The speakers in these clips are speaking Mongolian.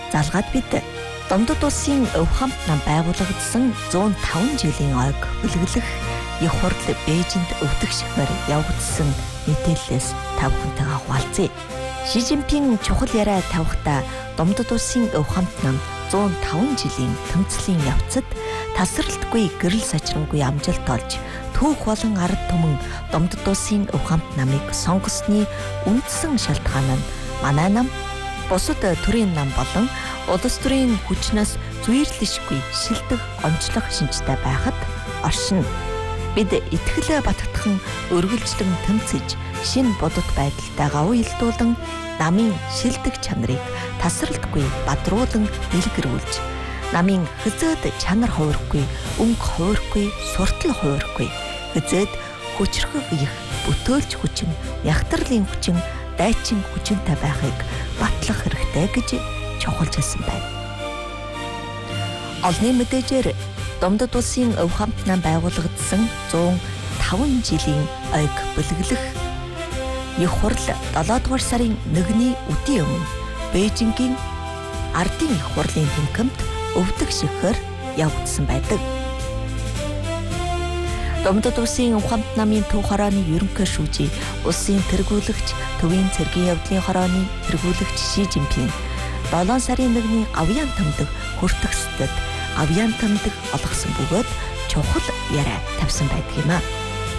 залгаад бид Домдод улсын өв хамт нам байгуулагдсан 105 жилийн ойг үлгэлэх их хурл Бээжинд өвдөх шигээр явагдсан мэдээллээс та бүхэнтэйгээ хуваалцъя. Ши Жинпин чухал яриа тавихдаа Домдод улсын өв хамт нам 105 жилийн тэмцлийн явцад тасралтгүй гэрэл сачрамгүй амжилт олж түүх болон ард түмэн Домдод улсын өв хамт намыг сонгосны үндсэн шалтгаан нь манай нам бусад төрийн нам болон улс төрийн хүчнээс зүйрлэшгүй шилдэг онцлог шинжтэй байхад оршин бид итгэлээ баттгхан өргөлжлөн тэмцэж шин бодит байдалтайгаа уялдуулан намын шилдэг чанарыг тасралтгүй бадруулан дэлгэрүүлж намын хязээд чанар хувирахгүй өнгө хувирахгүй суртал хувирхгүй хязээд хүчрхэг их бүтөөлч хүчин ягтрлын хүчин дайчин хүчинтэй байхыг батлах хэрэгтэй гэж чухалж хэлсэн байна. Олны мэдээжээр Домдод улсын өв хамт нам байгуулагдсан 105 жилийн ойг бэлгэлэх их хурл 7 дугаар сарын 1-ний үдийн өмнө Бээжингийн ардын их хурлын тэнхимд өвдөх шигээр явагдсан байдаг. Домдод улсын өв хамт намын төв хорооны ерөнхий шүүжий улсын тэргүүлэгч төвийн цэргийн явдлын хорооны тэргүүлэгч Ши Жинпин 7 сарын 1-ний гавьяан тэмдэг хүртэгсдэд гавьяан тэмдэг олгосон бөгөөд чухал яриа тавьсан байдаг юм а.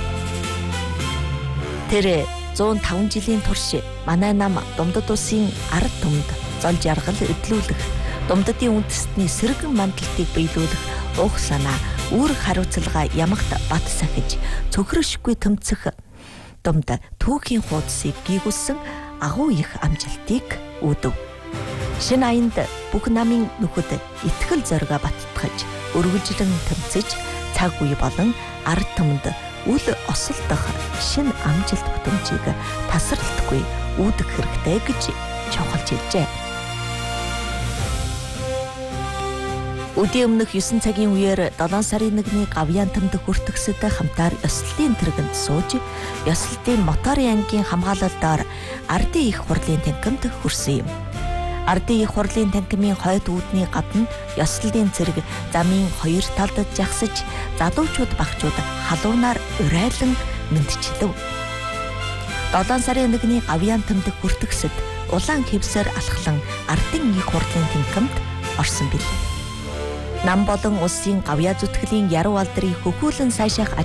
Тэр 105 жилийн турш манай нам Домдод улсын ард түмэнд зол жаргал эдлүүлэх, Домдодын үндэстний сэргэн мандалтыг биелүүлэх ух санаа, үүрэг хариуцлага ямагт бат сахиж цөхрөшгүй тэмцэх Домд түүхийн хуудсыг гүйгүүлсэн агуу их амжилтыг үүдв. Шинэ аянд бүх намын нөхөд итгэл зориго баттгаж, өргөжлөн тэмцэж, цаг үе болон ард түмэнд үл осолдох шинэ амжилт бүтэмжийг тасралтгүй үүдэх хэрэгтэй гэж чухалж хэлжээ. Өдийн өмнөх 9 цагийн үеэр 7 сарын 1-ний гавьяан тэмдэг хүртэгсэд хамтаар ёслолтын тэргэнд сууж, ёслолтын моторын ангийн хамгаалалдаар ардын их хурлын танхимд хүрсэн юм. Ардын их хурлын танхимын хойд үүдний гадна ёслолын цэрэг замын хоёр талд жагсаж, залуучууд багчууд халуунаар урайлан мэдчилв. 7 сарын 1-ний гавьяан тэмдэг хүртэгсэд улаан хевсээр алхлан ардын их хурлын танхимд орсон билээ. Нам болон улсын гавьяа зүтгэлийн яруу алдрыг хөхүүлэн сайшаах